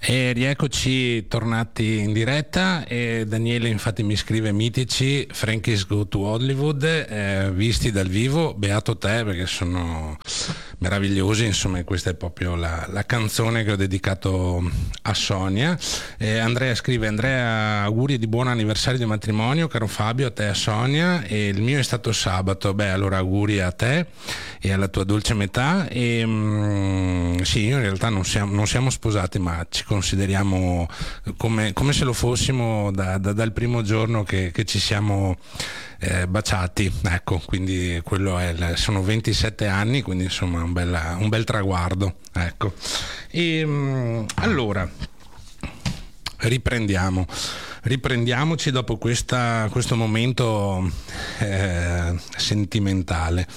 E rieccoci tornati in diretta e Daniele infatti mi scrive mitici Frankie's Go to Hollywood, visti dal vivo, beato te perché sono meravigliosi, insomma questa è proprio la canzone che ho dedicato a Sonia. Andrea scrive: Andrea, auguri di buon anniversario di matrimonio caro Fabio, a te e a Sonia, e il mio è stato sabato. Beh, allora auguri a te e alla tua dolce metà. E sì, io in realtà non siamo sposati, ma ci consideriamo come se lo fossimo dal primo giorno che ci siamo baciati, ecco, quindi quello sono 27 anni, quindi insomma un bel traguardo, ecco. E allora riprendiamoci dopo questo momento sentimentale.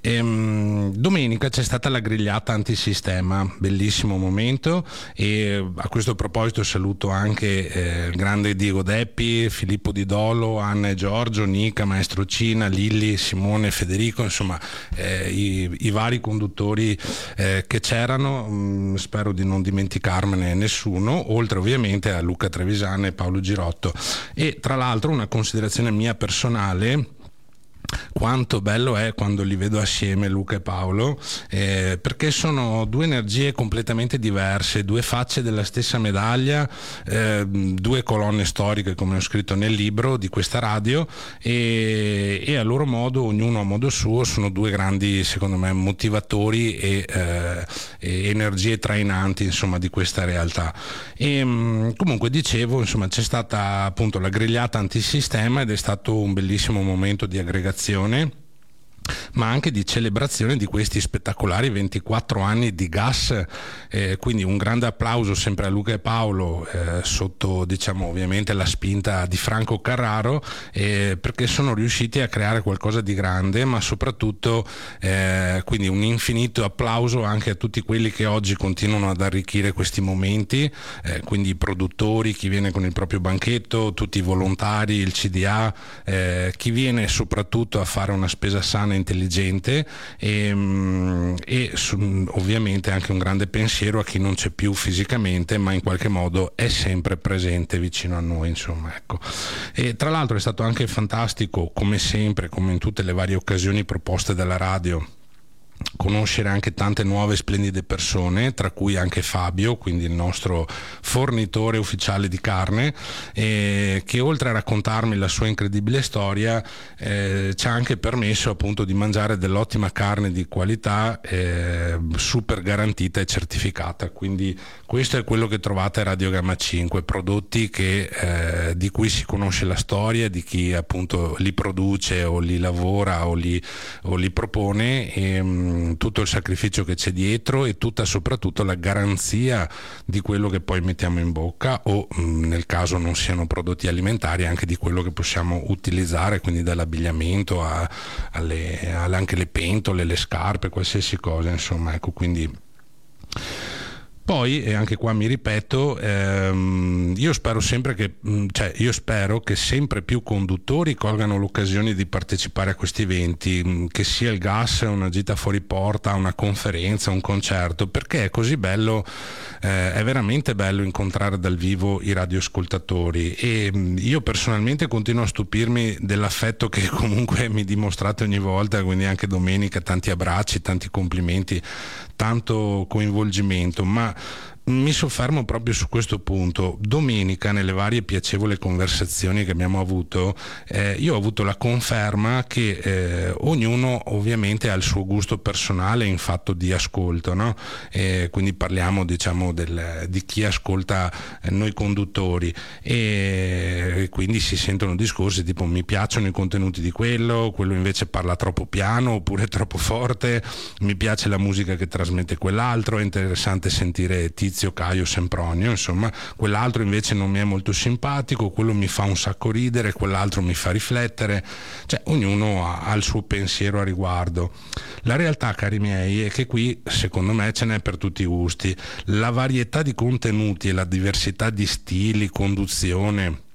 Domenica c'è stata la grigliata antisistema, bellissimo momento, e a questo proposito saluto anche il grande Diego Deppi, Filippo Di Dolo, Anna e Giorgio, Nica, Maestro Cina, Lilli, Simone, Federico, insomma i vari conduttori che c'erano. Spero di non dimenticarmene nessuno, oltre ovviamente a Luca Trevisani e Paolo Girotto. E tra l'altro una considerazione mia personale: quanto bello è quando li vedo assieme Luca e Paolo, perché sono due energie completamente diverse, due facce della stessa medaglia, due colonne storiche, come ho scritto nel libro di questa radio, e a loro modo, ognuno a modo suo, sono due grandi, secondo me, motivatori e energie trainanti, insomma, di questa realtà. E comunque dicevo, insomma, c'è stata appunto la grigliata antisistema ed è stato un bellissimo momento di aggregazione, ma anche di celebrazione di questi spettacolari 24 anni di gas, quindi un grande applauso sempre a Luca e Paolo, sotto, diciamo, ovviamente la spinta di Franco Carraro, perché sono riusciti a creare qualcosa di grande, ma soprattutto quindi un infinito applauso anche a tutti quelli che oggi continuano ad arricchire questi momenti, quindi i produttori, chi viene con il proprio banchetto, tutti i volontari, il CDA, chi viene soprattutto a fare una spesa sana e intelligente, e ovviamente anche un grande pensiero a chi non c'è più fisicamente ma in qualche modo è sempre presente vicino a noi, insomma, ecco. E tra l'altro è stato anche fantastico, come sempre, come in tutte le varie occasioni proposte dalla radio, conoscere anche tante nuove splendide persone, tra cui anche Fabio, quindi il nostro fornitore ufficiale di carne, che oltre a raccontarmi la sua incredibile storia ci ha anche permesso appunto di mangiare dell'ottima carne di qualità, super garantita e certificata. Quindi questo è quello che trovate a Radio Gamma 5, prodotti di cui si conosce la storia di chi appunto li produce o li lavora o li propone, e tutto il sacrificio che c'è dietro e soprattutto la garanzia di quello che poi mettiamo in bocca, o nel caso non siano prodotti alimentari, anche di quello che possiamo utilizzare, quindi dall'abbigliamento anche le pentole, le scarpe, qualsiasi cosa, insomma, ecco. Quindi poi, e anche qua mi ripeto, io spero che sempre più conduttori colgano l'occasione di partecipare a questi eventi, che sia il gas, una gita fuori porta, una conferenza, un concerto, perché è così bello, è veramente bello incontrare dal vivo i radioascoltatori, e io personalmente continuo a stupirmi dell'affetto che comunque mi dimostrate ogni volta, quindi anche domenica tanti abbracci, tanti complimenti, tanto coinvolgimento. Ma mi soffermo proprio su questo punto. Domenica, nelle varie piacevoli conversazioni che abbiamo avuto, io ho avuto la conferma che ognuno ovviamente ha il suo gusto personale in fatto di ascolto, no? Quindi parliamo, diciamo, di chi ascolta noi conduttori, e quindi si sentono discorsi tipo: mi piacciono i contenuti di quello invece parla troppo piano oppure troppo forte, mi piace la musica che trasmette quell'altro, è interessante sentire Tizio, Caio, Sempronio, insomma, quell'altro invece non mi è molto simpatico, quello mi fa un sacco ridere, quell'altro mi fa riflettere. Cioè ognuno ha il suo pensiero a riguardo. La realtà, cari miei, è che qui secondo me ce n'è per tutti i gusti. La varietà di contenuti e la diversità di stili, conduzione,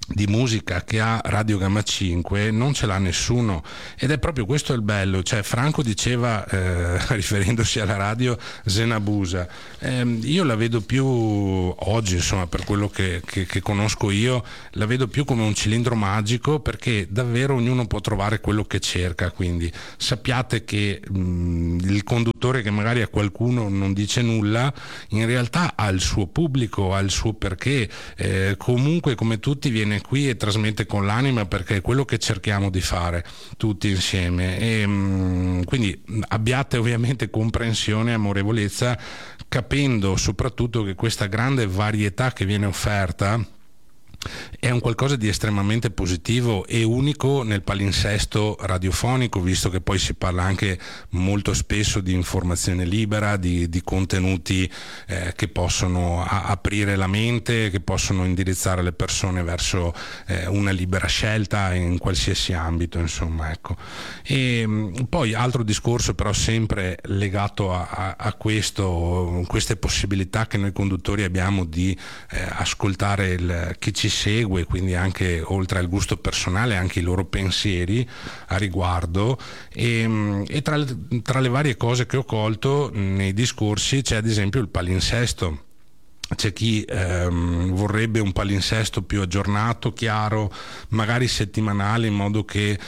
di musica che ha Radio Gamma 5 non ce l'ha nessuno, ed è proprio questo il bello. Cioè Franco diceva riferendosi alla radio Zenabusa, io la vedo più oggi, insomma, per quello che conosco io, la vedo più come un cilindro magico, perché davvero ognuno può trovare quello che cerca. Quindi sappiate che il conduttore che magari a qualcuno non dice nulla, in realtà ha il suo pubblico, ha il suo perché, comunque come tutti viene qui e trasmette con l'anima, perché è quello che cerchiamo di fare tutti insieme. E quindi abbiate ovviamente comprensione e amorevolezza, capendo soprattutto che questa grande varietà che viene offerta è un qualcosa di estremamente positivo e unico nel palinsesto radiofonico, visto che poi si parla anche molto spesso di informazione libera, di contenuti che possono aprire la mente, che possono indirizzare le persone verso una libera scelta in qualsiasi ambito, insomma, ecco. E poi altro discorso, però sempre legato a queste possibilità che noi conduttori abbiamo di ascoltare chi ci segue, quindi anche oltre al gusto personale anche i loro pensieri a riguardo. E tra le varie cose che ho colto nei discorsi c'è ad esempio il palinsesto. C'è chi vorrebbe un palinsesto più aggiornato, chiaro, magari settimanale, in modo che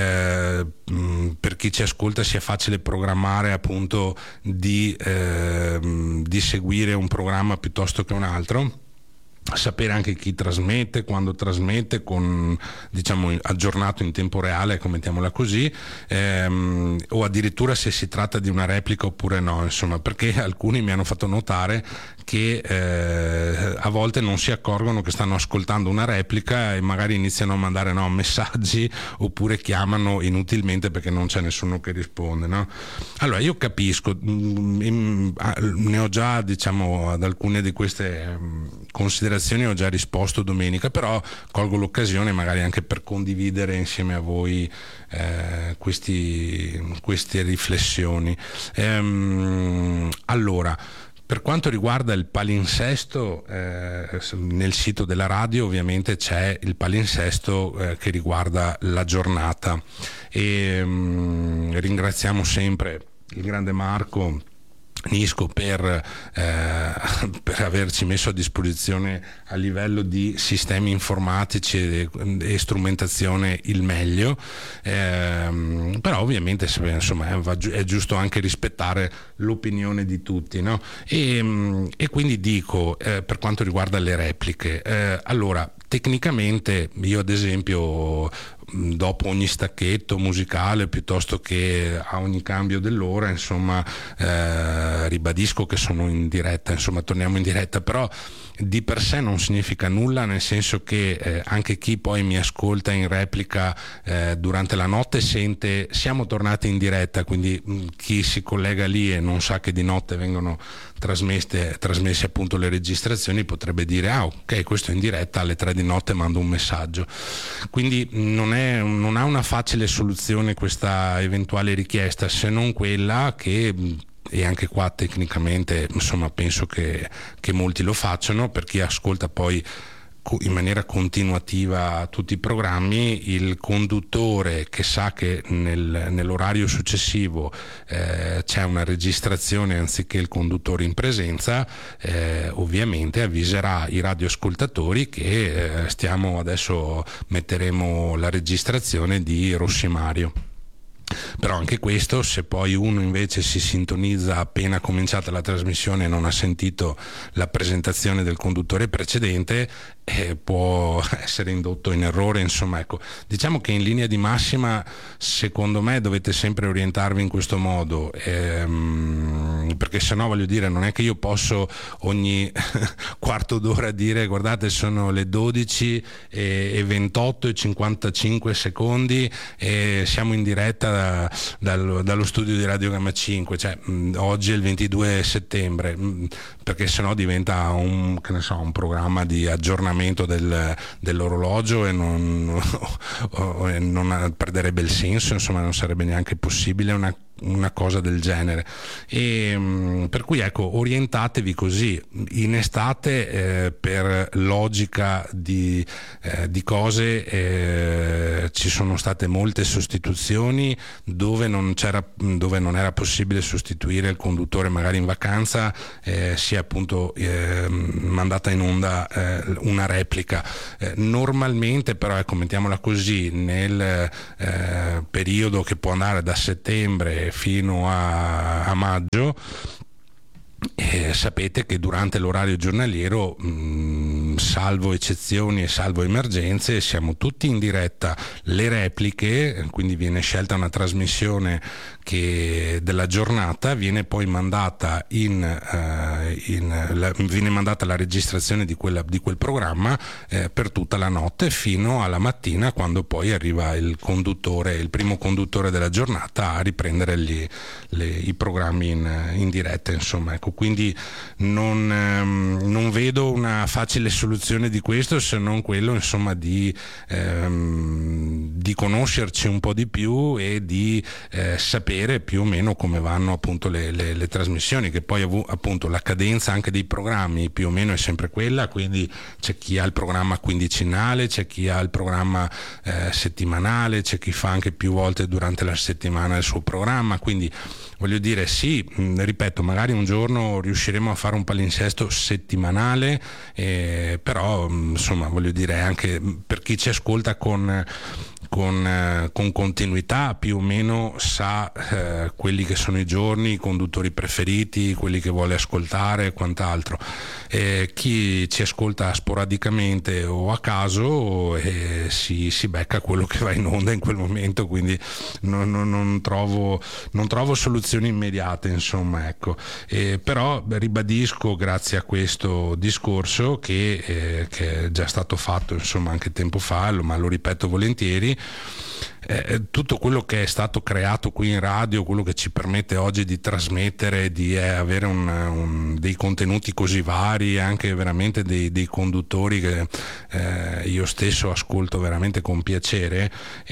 per chi ci ascolta sia facile programmare, appunto, di seguire un programma piuttosto che un altro. Sapere anche chi trasmette, quando trasmette, con, diciamo, aggiornato in tempo reale, mettiamola così, o addirittura se si tratta di una replica oppure no, insomma, perché alcuni mi hanno fatto notare che a volte non si accorgono che stanno ascoltando una replica e magari iniziano a mandare messaggi, oppure chiamano inutilmente perché non c'è nessuno che risponde, no? Allora io capisco, ne ho già, diciamo, ad alcune di queste considerazioni ho già risposto domenica, però colgo l'occasione magari anche per condividere insieme a voi queste riflessioni. Allora, per quanto riguarda il palinsesto, nel sito della radio ovviamente c'è il palinsesto che riguarda la giornata, e ringraziamo sempre il grande Marco Nisco per averci messo a disposizione a livello di sistemi informatici e strumentazione il meglio, però ovviamente, insomma, è giusto anche rispettare l'opinione di tutti, no? E quindi dico, per quanto riguarda le repliche, allora tecnicamente io ad esempio dopo ogni stacchetto musicale, piuttosto che a ogni cambio dell'ora, insomma, ribadisco che sono in diretta, insomma torniamo in diretta, però di per sé non significa nulla, nel senso che anche chi poi mi ascolta in replica durante la notte sente siamo tornati in diretta, quindi chi si collega lì e non sa che di notte vengono trasmesse appunto le registrazioni potrebbe dire ok, questo è in diretta, alle 3 di notte mando un messaggio. Quindi non ha una facile soluzione questa eventuale richiesta, se non quella che, e anche qua tecnicamente insomma penso che molti lo facciano, per chi ascolta poi in maniera continuativa tutti i programmi, il conduttore che sa che nell'orario successivo c'è una registrazione anziché il conduttore in presenza, ovviamente avviserà i radioascoltatori che adesso metteremo la registrazione di Rossi Mario. Però anche questo, se poi uno invece si sintonizza appena cominciata la trasmissione e non ha sentito la presentazione del conduttore precedente, può essere indotto in errore, insomma, ecco. Diciamo che in linea di massima secondo me dovete sempre orientarvi in questo modo, perché sennò, voglio dire, non è che io posso ogni quarto d'ora dire guardate sono le 12 e 28 e 55 secondi e siamo in diretta dallo studio di Radio Gamma 5, cioè oggi è il 22 settembre, perché sennò diventa un programma di aggiornamento dell'orologio e non perderebbe il senso, insomma non sarebbe neanche possibile. È una una cosa del genere. E per cui ecco, orientatevi così. In estate per logica di cose ci sono state molte sostituzioni dove non era possibile sostituire il conduttore magari in vacanza, si è appunto mandata in onda una replica. Normalmente però, ecco, mettiamola così, nel periodo che può andare da settembre fino a maggio, sapete che durante l'orario giornaliero, salvo eccezioni e salvo emergenze, siamo tutti in diretta. Le repliche, quindi viene scelta una trasmissione della giornata, viene poi mandata viene mandata la registrazione di quel programma per tutta la notte fino alla mattina, quando poi arriva il primo conduttore della giornata a riprendere i programmi in diretta, insomma, ecco. Quindi non vedo una facile soluzione di questo, se non quello, insomma, di conoscerci un po' di più e di sapere più o meno come vanno appunto le trasmissioni, che poi appunto la cadenza anche dei programmi più o meno è sempre quella, quindi c'è chi ha il programma quindicinale, c'è chi ha il programma settimanale, c'è chi fa anche più volte durante la settimana il suo programma, quindi voglio dire, sì, ripeto, magari un giorno riusciremo a fare un palinsesto settimanale, però insomma, voglio dire, anche per chi ci ascolta con continuità più o meno sa quelli che sono i giorni, i conduttori preferiti, quelli che vuole ascoltare e quant'altro. Chi ci ascolta sporadicamente o a caso si becca quello che va in onda in quel momento, quindi non trovo soluzioni immediate, insomma, ecco. Però ribadisco, grazie a questo discorso che è già stato fatto, insomma, anche tempo fa, ma lo ripeto volentieri, tutto quello che è stato creato qui in radio, quello che ci permette oggi di trasmettere, di avere dei contenuti così vari, anche veramente dei conduttori che io stesso ascolto veramente con piacere,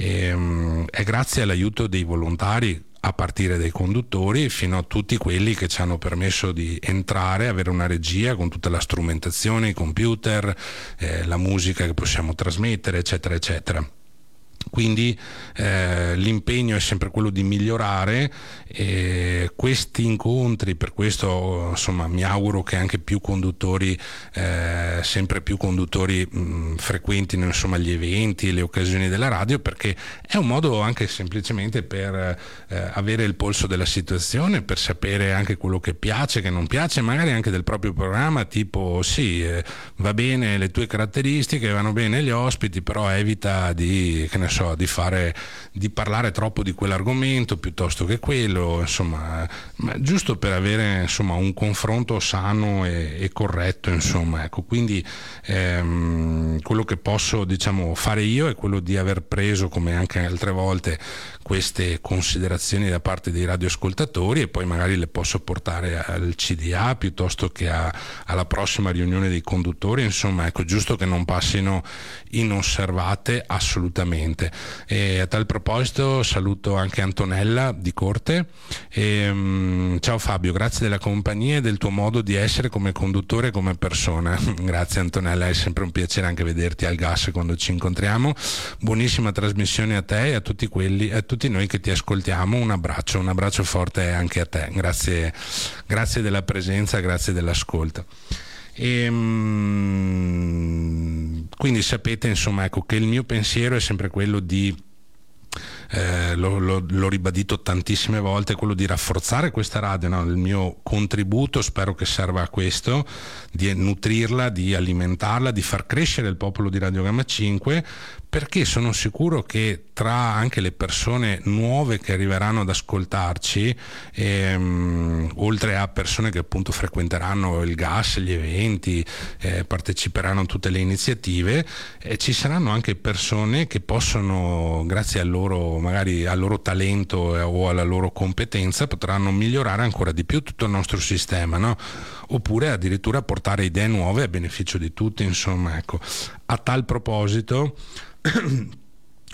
è grazie all'aiuto dei volontari, a partire dai conduttori fino a tutti quelli che ci hanno permesso di entrare, avere una regia con tutta la strumentazione, i computer, la musica che possiamo trasmettere, eccetera eccetera. Quindi l'impegno è sempre quello di migliorare questi incontri. Per questo, insomma, mi auguro che anche più conduttori, sempre più conduttori frequentino, insomma, gli eventi e le occasioni della radio, perché è un modo anche semplicemente per avere il polso della situazione, per sapere anche quello che piace, che non piace, magari anche del proprio programma, tipo sì, va bene le tue caratteristiche, vanno bene gli ospiti, però evita di parlare troppo di quell'argomento piuttosto che quello, insomma, ma giusto per avere, insomma, un confronto sano e corretto, insomma, ecco. Quindi quello che posso, diciamo, fare io è quello di aver preso, come anche altre volte, queste considerazioni da parte dei radioascoltatori e poi magari le posso portare al CDA piuttosto che alla prossima riunione dei conduttori, insomma, ecco, giusto che non passino inosservate assolutamente. E a tal proposito saluto anche Antonella di Corte. Ciao Fabio, grazie della compagnia e del tuo modo di essere come conduttore e come persona. Grazie Antonella, è sempre un piacere anche vederti al gas quando ci incontriamo. Buonissima trasmissione a te e a tutti noi che ti ascoltiamo. Un abbraccio forte anche a te. Grazie della presenza, grazie dell'ascolto. Quindi sapete, insomma, ecco, che il mio pensiero è sempre quello di l'ho ribadito tantissime volte, quello di rafforzare questa radio, no? Il mio contributo spero che serva a questo, di nutrirla, di alimentarla, di far crescere il popolo di Radio Gamma 5, perché sono sicuro che tra anche le persone nuove che arriveranno ad ascoltarci, oltre a persone che appunto frequenteranno il gas, gli eventi, parteciperanno a tutte le iniziative, ci saranno anche persone che possono, grazie magari al loro talento o alla loro competenza, potranno migliorare ancora di più tutto il nostro sistema, no? Oppure addirittura portare idee nuove a beneficio di tutti, insomma, ecco. A tal proposito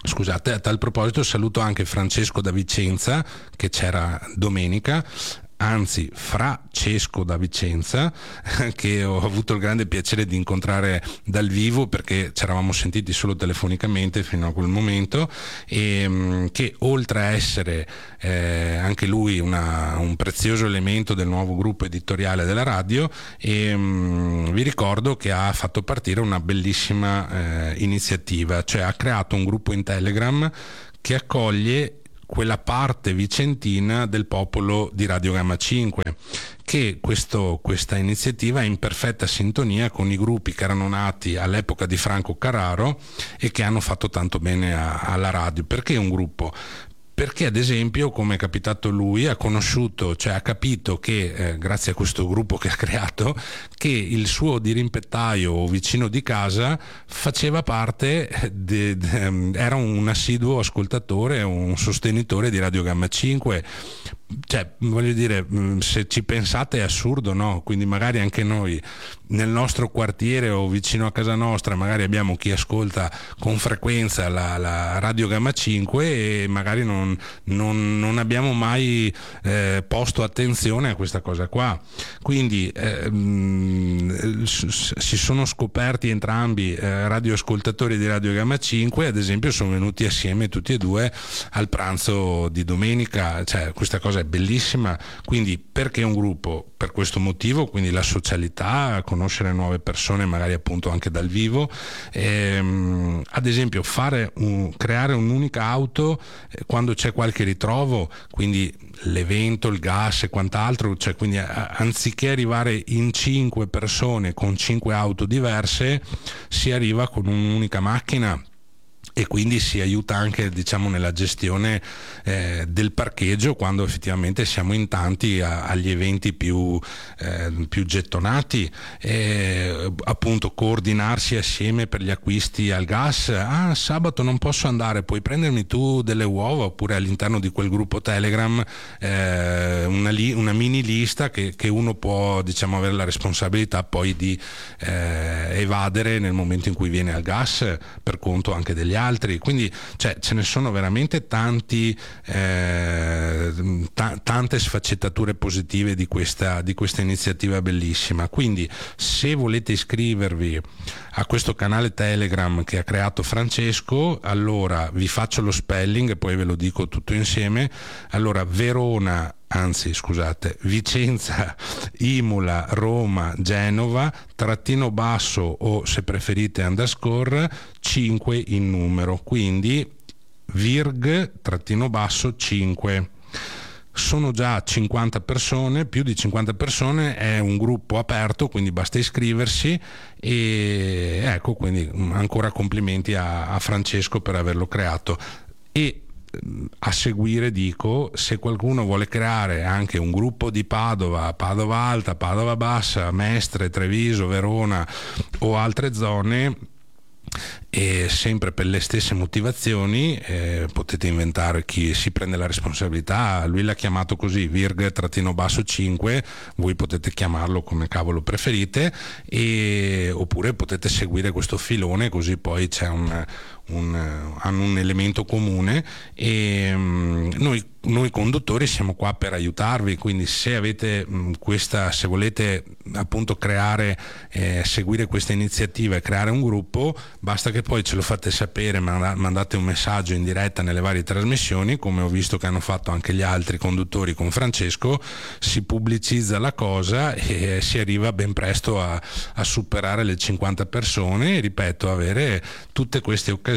Scusate, a tal proposito saluto anche Francesco da Vicenza, che c'era domenica, anzi Francesco da Vicenza, che ho avuto il grande piacere di incontrare dal vivo, perché ci eravamo sentiti solo telefonicamente fino a quel momento, e che oltre a essere anche lui un prezioso elemento del nuovo gruppo editoriale della radio, vi ricordo che ha fatto partire una bellissima iniziativa, cioè ha creato un gruppo in Telegram che accoglie quella parte vicentina del popolo di Radio Gamma 5, che questa iniziativa è in perfetta sintonia con i gruppi che erano nati all'epoca di Franco Carraro e che hanno fatto tanto bene alla radio. Perché un gruppo? Perché ad esempio, come è capitato lui, ha conosciuto, cioè ha capito che grazie a questo gruppo che ha creato, che il suo dirimpettaio o vicino di casa faceva parte, era un assiduo ascoltatore, un sostenitore di Radio Gamma 5. Cioè, voglio dire, se ci pensate è assurdo, no? Quindi magari anche noi nel nostro quartiere o vicino a casa nostra magari abbiamo chi ascolta con frequenza la Radio Gamma 5 e magari non abbiamo mai posto attenzione a questa cosa qua. Quindi si sono scoperti entrambi radioascoltatori di Radio Gamma 5, ad esempio sono venuti assieme tutti e due al pranzo di domenica. Cioè, questa cosa è bellissima. Quindi perché un gruppo? Per questo motivo, quindi la socialità, conoscere nuove persone magari appunto anche dal vivo, ad esempio creare un'unica auto quando c'è qualche ritrovo, quindi l'evento, il gas e quant'altro, cioè quindi anziché arrivare in 5 persone con 5 auto diverse, si arriva con un'unica macchina e quindi si aiuta anche, diciamo, nella gestione del parcheggio quando effettivamente siamo in tanti agli eventi più gettonati, appunto coordinarsi assieme per gli acquisti al gas. Sabato non posso andare, puoi prendermi tu delle uova? Oppure all'interno di quel gruppo Telegram una mini lista che uno può, diciamo, avere la responsabilità poi di evadere nel momento in cui viene al gas per conto anche degli altri. Quindi ce ne sono veramente tante sfaccettature positive di questa iniziativa bellissima. Quindi se volete iscrivervi a questo canale Telegram che ha creato Francesco, allora vi faccio lo spelling e poi ve lo dico tutto insieme. Allora Vicenza, Imola, Roma, Genova, _ o se preferite _ 5 in numero, quindi _ 5. Sono già 50 persone, più di 50 persone, è un gruppo aperto, quindi basta iscriversi e ecco, quindi ancora complimenti a Francesco per averlo creato. E a seguire dico, se qualcuno vuole creare anche un gruppo di Padova Alta, Padova Bassa, Mestre, Treviso, Verona o altre zone, e sempre per le stesse motivazioni, potete inventare chi si prende la responsabilità. Lui l'ha chiamato così, _ 5, voi potete chiamarlo come cavolo preferite, oppure potete seguire questo filone, così poi c'è hanno un elemento comune e noi conduttori siamo qua per aiutarvi. Quindi se avete se volete appunto creare, seguire questa iniziativa e creare un gruppo, basta che poi ce lo fate sapere, mandate un messaggio in diretta nelle varie trasmissioni, come ho visto che hanno fatto anche gli altri conduttori con Francesco. Si pubblicizza la cosa e si arriva ben presto a superare le 50 persone e, ripeto, avere tutte queste occasioni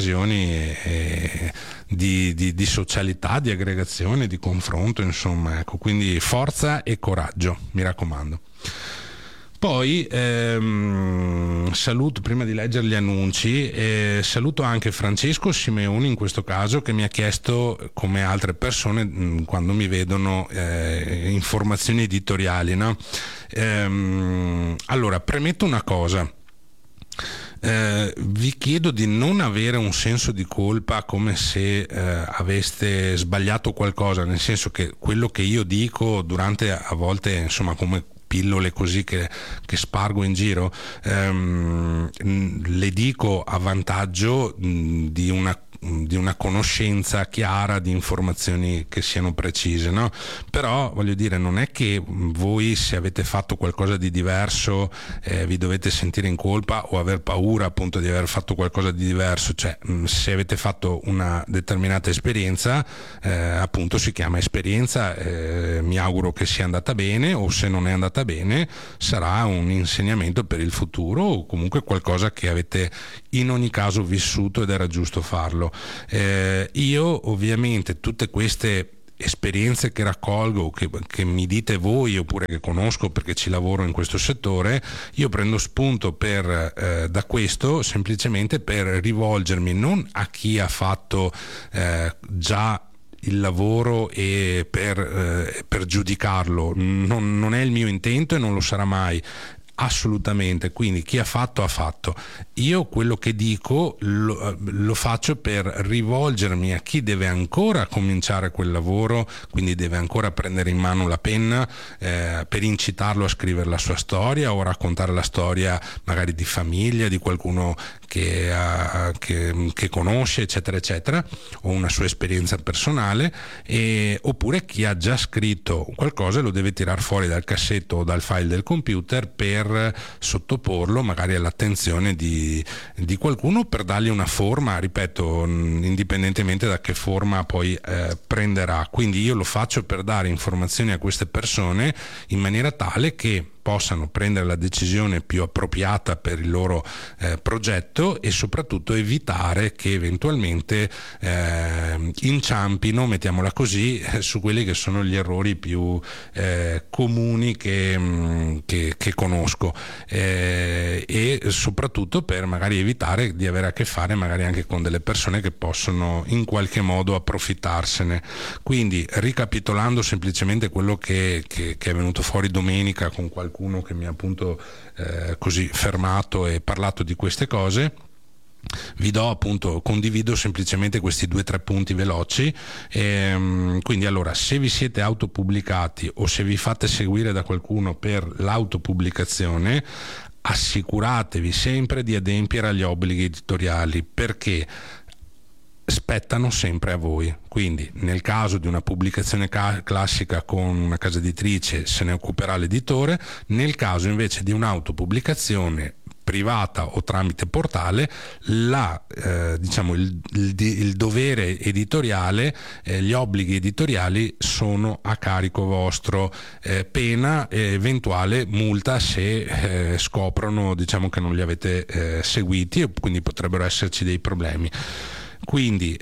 di socialità, di aggregazione, di confronto, insomma, ecco. Quindi forza e coraggio, mi raccomando. Poi saluto, prima di leggere gli annunci, saluto anche Francesco Simeoni in questo caso, che mi ha chiesto, come altre persone quando mi vedono, informazioni editoriali, no? Allora, premetto una cosa. Vi chiedo di non avere un senso di colpa come se aveste sbagliato qualcosa, nel senso che quello che io dico durante, a volte, insomma, come pillole così che spargo in giro, le dico a vantaggio di una di una conoscenza chiara di informazioni che siano precise, no? Però voglio dire, non è che voi, se avete fatto qualcosa di diverso, vi dovete sentire in colpa o aver paura appunto di aver fatto qualcosa di diverso. Cioè, se avete fatto una determinata esperienza, appunto si chiama esperienza, mi auguro che sia andata bene, o se non è andata bene sarà un insegnamento per il futuro, o comunque qualcosa che avete in ogni caso vissuto ed era giusto farlo. Io ovviamente tutte queste esperienze che raccolgo, che mi dite voi oppure che conosco perché ci lavoro in questo settore, io prendo spunto da questo semplicemente per rivolgermi non a chi ha fatto già il lavoro e per giudicarlo, non è il mio intento e non lo sarà mai. Assolutamente, quindi chi ha fatto ha fatto. Io quello che dico lo faccio per rivolgermi a chi deve ancora cominciare quel lavoro, quindi deve ancora prendere in mano la penna, per incitarlo a scrivere la sua storia o raccontare la storia magari di famiglia, di qualcuno che conosce, eccetera eccetera, o una sua esperienza personale, oppure chi ha già scritto qualcosa e lo deve tirar fuori dal cassetto o dal file del computer per sottoporlo magari all'attenzione di qualcuno, per dargli una forma, ripeto, indipendentemente da che forma poi prenderà. Quindi io lo faccio per dare informazioni a queste persone in maniera tale che possano prendere la decisione più appropriata per il loro progetto, e soprattutto evitare che eventualmente inciampino, mettiamola così, su quelli che sono gli errori più comuni che conosco, e soprattutto per magari evitare di avere a che fare magari anche con delle persone che possono in qualche modo approfittarsene. Quindi, ricapitolando semplicemente quello che è venuto fuori domenica con qualcuno che mi ha appunto così fermato e parlato di queste cose, condivido semplicemente questi 2-3 punti veloci. Quindi, allora, se vi siete autopubblicati o se vi fate seguire da qualcuno per l'autopubblicazione, assicuratevi sempre di adempiere agli obblighi editoriali, perché spettano sempre a voi. Quindi, nel caso di una pubblicazione classica con una casa editrice, se ne occuperà l'editore. Nel caso invece di un'autopubblicazione privata o tramite portale, il dovere editoriale, gli obblighi editoriali sono a carico vostro, pena eventuale multa se scoprono che non li avete seguiti, e quindi potrebbero esserci dei problemi. Quindi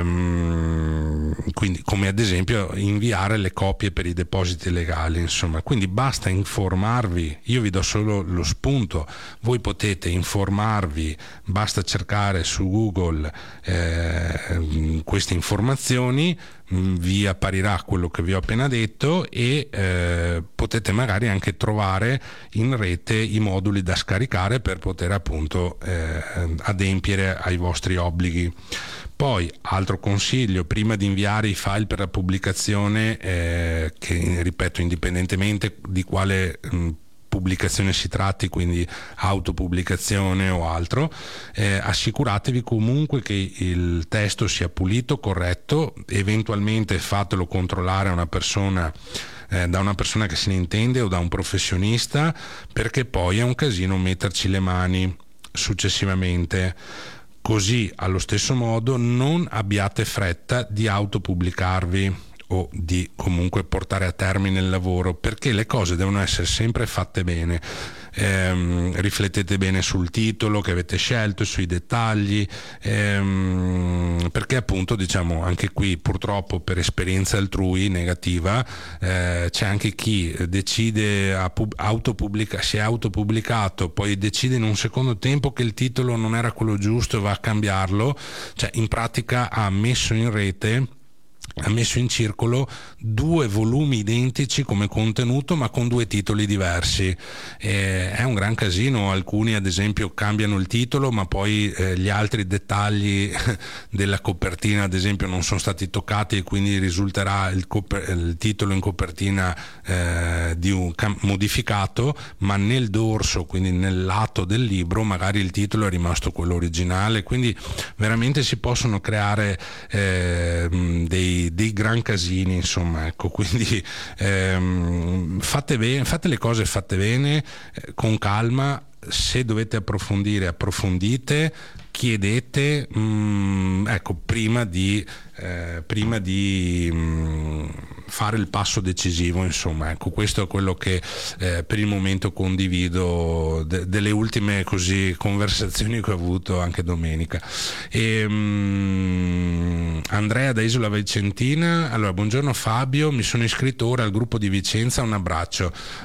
come ad esempio inviare le copie per i depositi legali, insomma. Quindi basta informarvi, io vi do solo lo spunto, voi potete informarvi, basta cercare su Google queste informazioni, vi apparirà quello che vi ho appena detto, e potete magari anche trovare in rete i moduli da scaricare per poter appunto adempiere ai vostri obblighi. Poi, altro consiglio: prima di inviare i file per la pubblicazione, che ripeto, indipendentemente di quale pubblicazione si tratti, quindi autopubblicazione o altro, assicuratevi comunque che il testo sia pulito, corretto, eventualmente fatelo controllare a una persona, da una persona che se ne intende o da un professionista, perché poi è un casino metterci le mani successivamente. Così, allo stesso modo, non abbiate fretta di autopubblicarvi o di comunque portare a termine il lavoro, perché le cose devono essere sempre fatte bene. Riflettete bene sul titolo che avete scelto, sui dettagli, perché appunto anche qui purtroppo, per esperienza altrui negativa, c'è anche chi decide si è autopubblicato, poi decide in un secondo tempo che il titolo non era quello giusto e va a cambiarlo, cioè in pratica ha messo in rete ha messo in circolo 2 volumi identici come contenuto ma con 2 titoli diversi. È un gran casino, alcuni ad esempio cambiano il titolo ma poi gli altri dettagli della copertina ad esempio non sono stati toccati e quindi risulterà il titolo in copertina modificato, ma nel dorso, quindi nel lato del libro, magari il titolo è rimasto quello originale, quindi veramente si possono creare dei gran casini, insomma, ecco. Quindi fate le cose fatte bene, con calma. Se dovete approfondire, approfondite, chiedete, ecco, prima di fare il passo decisivo, insomma, ecco, questo è quello che per il momento condivido delle ultime così conversazioni che ho avuto anche domenica. Andrea da Isola Vicentina: allora, buongiorno Fabio, mi sono iscritto ora al gruppo di Vicenza, un abbraccio.